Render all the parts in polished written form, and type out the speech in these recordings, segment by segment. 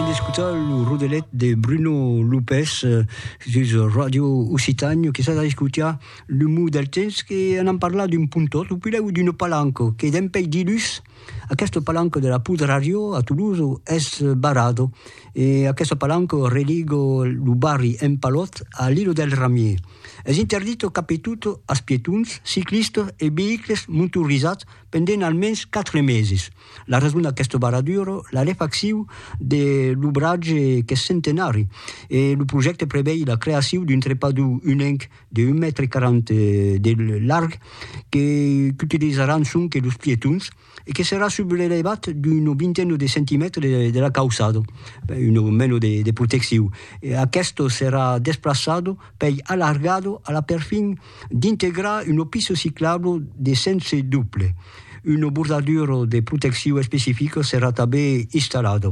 d'escutar il rodelet de Bruno Lopez su Radio Occitania che sta a ascoltare il mu del temps che hanno parlato di un punto oppure di un palanco che d'empei di lus a questo palanco della Pudrario a Toulouse è barato e a questo palanco religo l'Ubari en Palot all'Ilo del Ramier. È interdito capetuto a spietuns, ciclisti e veicoli motorizzati pendent almeno 4 mesi. La ragione di questo baraduro la refazione dell'ubrage che è centenari e il progetto prevede la creazione di un trepado unique di 1,40 m di largo che utilizzeranno anche gli spietuns e che sarà sollevata di un ventenne di centimetri della calzata, meno di protezione. E a questo sarà desplazato per allargato alla perfino di integrare un piso ciclabile di senso duple. Un bordaduro di protezione specifico sarà també installato.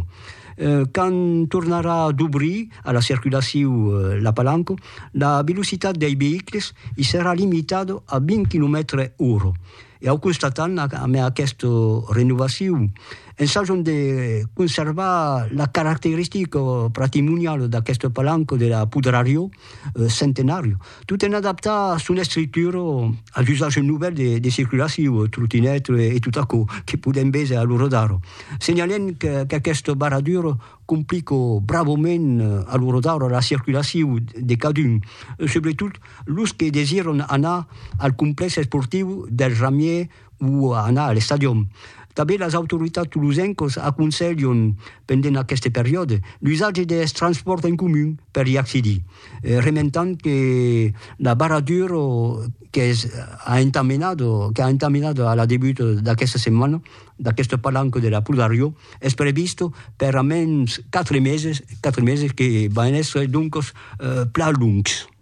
Quand tornerà d'obrir alla circolazione la palanco, la velocità dei veicoli sarà limitata a 20 km/h. E ho constatato a questa rinnovazione in senso di conservare la caratteristica patrimoniale di questo palanco della Pudrario centenario. Tutto è adattato sulla struttura all'usaggio nuovo di circolazione, trottinette e tutto ciò che può invece a loro dare. Segnaliamo che questo baraduro complica bravamente a loro dare la circolazione di cadun, soprattutto quelli che desiderano andare al complesso sportivo del Ramier o andare allo stadio. També le autoritats toulousaines aconsellano, pendent aquesta periode, l'usatge del trasport en comú per y accedir, rementant que la baradura che ha intaminato alla debut d'aquesta setmana, d'aquest palanco della Pudrario, è previsto per almeno 4 mesi che van essere dunque pla lungs.